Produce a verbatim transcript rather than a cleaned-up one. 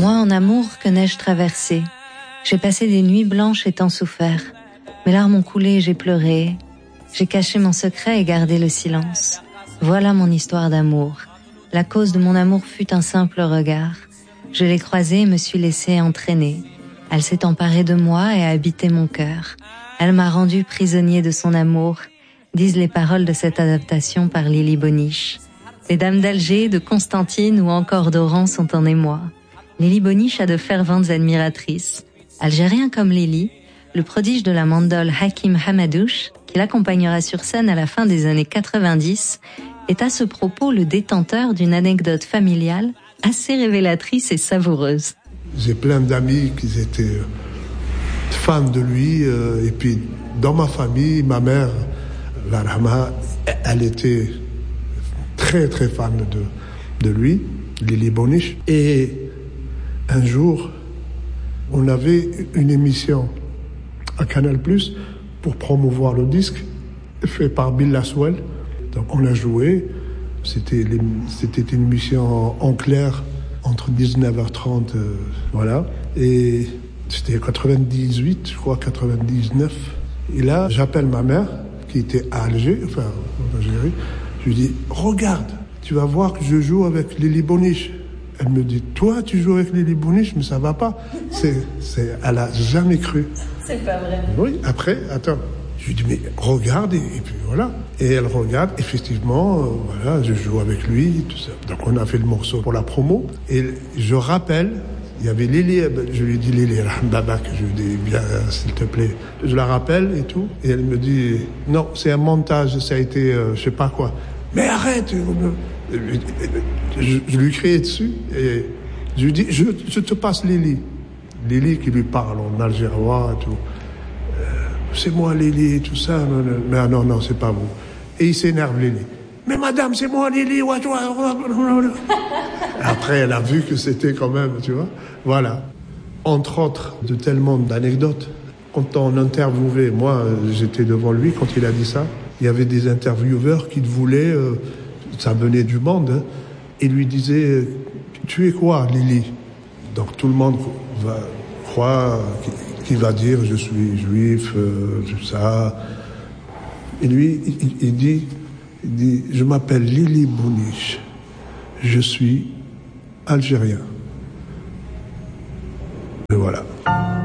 Moi, en amour, que n'ai-je traversé? J'ai passé des nuits blanches et tant souffert. Mes larmes ont coulé et j'ai pleuré. J'ai caché mon secret et gardé le silence. Voilà mon histoire d'amour. La cause de mon amour fut un simple regard. Je l'ai croisée et me suis laissé entraîner. Elle s'est emparée de moi et a habité mon cœur. Elle m'a rendu prisonnier de son amour, disent les paroles de cette adaptation par Lily Boniche. Les dames d'Alger, de Constantine ou encore d'Oran sont en émoi. Lily Boniche a de ferventes admiratrices. Algérien comme Lily, le prodige de la mandole Hakim Hamadouche, qui l'accompagnera sur scène à la fin des années quatre-vingt-dix, est à ce propos le détenteur d'une anecdote familiale assez révélatrice et savoureuse. J'ai plein d'amis qui étaient fans de lui, euh, et puis dans ma famille, ma mère, la Rahma, elle était très très fan de, de lui, Lily Boniche. Et un jour, on avait une émission à Canal plus, pour promouvoir le disque, fait par Bill Laswell. Donc on a joué, c'était, les, c'était une émission en, en clair, entre dix-neuf heures trente, euh, voilà. Et c'était quatre-vingt-dix-huit, je crois, quatre-vingt-dix-neuf. Et là, j'appelle ma mère, qui était à Alger, enfin, en Algérie. Je lui dis, regarde, tu vas voir que je joue avec Lily Boniche. Elle me dit, toi, tu joues avec Lily Boniche, mais ça va pas. C'est, c'est, elle a jamais cru. C'est pas vrai. Oui, après, attends. Je lui dis, mais regarde, et, et puis voilà. Et elle regarde, effectivement, euh, voilà, je joue avec lui, tout ça. Donc on a fait le morceau pour la promo. Et je rappelle, il y avait Lily, je lui dis, Lily, Babak, je lui dis, bien, s'il te plaît. Je la rappelle et tout. Et elle me dit, non, c'est un montage, ça a été, euh, je sais pas quoi. Mais arrête! Je, je lui criais dessus et je lui dis, je, je te passe Lily. Lily qui lui parle en algérois et tout. Euh, c'est moi Lily, tout ça. Mais non, non, c'est pas vous. Et il s'énerve, Lily. Mais madame, c'est moi Lily. Après, elle a vu que c'était quand même, tu vois. Voilà. Entre autres, de tellement d'anecdotes. Quand on interviewait, moi, j'étais devant lui quand il a dit ça. Il y avait des intervieweurs qui voulaient, euh, ça venait du monde, hein, et lui disaient, tu es quoi, Lily? Donc tout le monde va croire qu'il va dire, je suis juif, euh, tout ça. Et lui, il, il, dit, il dit, je m'appelle Lily Boniche, je suis algérien. Et voilà.